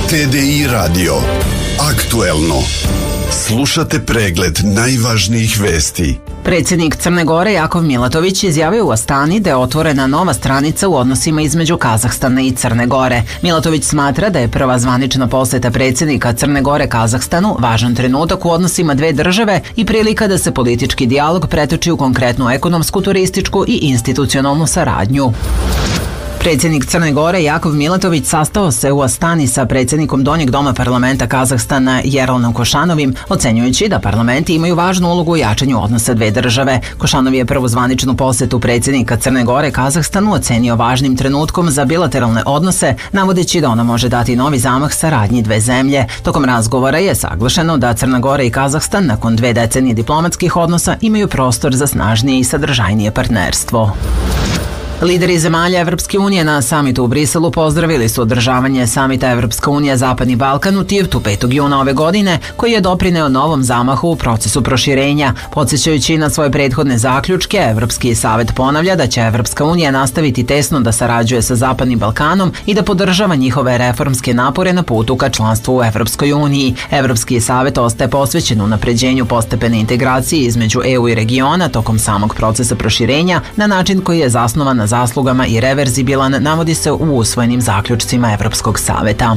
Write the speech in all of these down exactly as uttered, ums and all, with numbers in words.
T D I radio. Aktuelno. Slušate pregled najvažnijih vesti. Predsjednik Crne Gore Jakov Milatović izjavio u Astani da je otvorena nova stranica u odnosima između Kazahstana i Crne Gore. Milatović smatra da je prva zvanična posjeta predsjednika Crne Gore Kazahstanu važan trenutak u odnosima dve države i prilika da se politički dijalog pretoči u konkretnu ekonomsku, turističku i institucionalnu saradnju. Predsjednik Crne Gore Jakov Milatović sastao se u Astani sa predsjednikom Donjeg doma parlamenta Kazahstana Jeralnom Košanovim, ocenjujući da parlamenti imaju važnu ulogu u jačanju odnosa dve države. Košanov je prvu zvaničnu posjetu predsjednika Crne Gore Kazahstanu ocenio važnim trenutkom za bilateralne odnose, navodeći da ona može dati novi zamah saradnji dve zemlje. Tokom razgovora je saglašeno da Crna Gora i Kazahstan nakon dve decenije diplomatskih odnosa imaju prostor za snažnije i sadržajnije partnerstvo. Lideri zemalja Evropske unije na samitu u Briselu pozdravili su održavanje samita Evropska unija Zapadni Balkan u Tivtu petog juna ove godine, koji je doprineo novom zamahu u procesu proširenja. Podsjećajući na svoje prethodne zaključke, Evropski savet ponavlja da će Evropska unija nastaviti tesno da sarađuje sa Zapadnim Balkanom i da podržava njihove reformske napore na putu ka članstvu u Evropskoj uniji. Evropski savet ostaje posvećen unapređenju postepene integracije između E U i regiona tokom samog procesa proširenja na način koji je zasnovan na zaslugama i reverzibilan, navodi se u usvojenim zaključcima Evropskog saveta.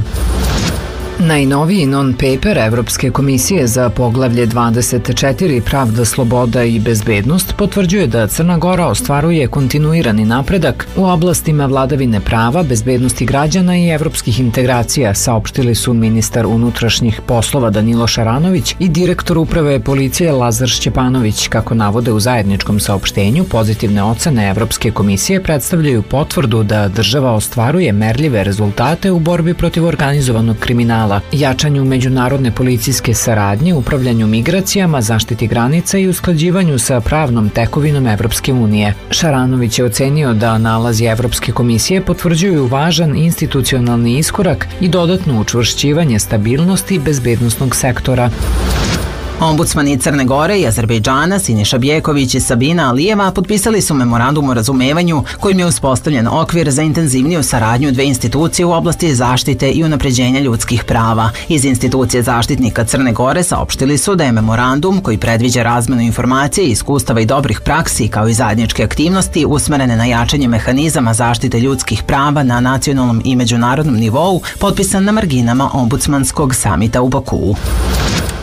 Najnoviji non-paper Evropske komisije za poglavlje dvadeset četiri Pravda, sloboda i bezbednost potvrđuje da Crna Gora ostvaruje kontinuirani napredak u oblastima vladavine prava, bezbednosti građana i evropskih integracija, saopštili su ministar unutrašnjih poslova Danilo Šaranović i direktor uprave policije Lazar Šćepanović. Kako navode u zajedničkom saopštenju, pozitivne ocene Evropske komisije predstavljaju potvrdu da država ostvaruje merljive rezultate u borbi protiv organizovanog kriminala, jačanju međunarodne policijske saradnje, upravljanju migracijama, zaštiti granica i usklađivanju sa pravnom tekovinom Evropske unije. Šaranović je ocenio da nalazi Evropske komisije potvrđuju važan institucionalni iskorak i dodatno učvršćivanje stabilnosti bezbednosnog sektora. Ombudsmani Crne Gore i Azerbejdžana Siniša Bjeković i Sabina Alijeva potpisali su memorandum o razumevanju kojim je uspostavljen okvir za intenzivniju saradnju dve institucije u oblasti zaštite i unapređenja ljudskih prava. Iz institucije zaštitnika Crne Gore saopštili su da je memorandum, koji predviđa razmenu informacije, iskustava i dobrih praksi kao i zajedničke aktivnosti usmerene na jačanje mehanizama zaštite ljudskih prava na nacionalnom i međunarodnom nivou, potpisan na marginama ombudsmanskog samita u Bakuu.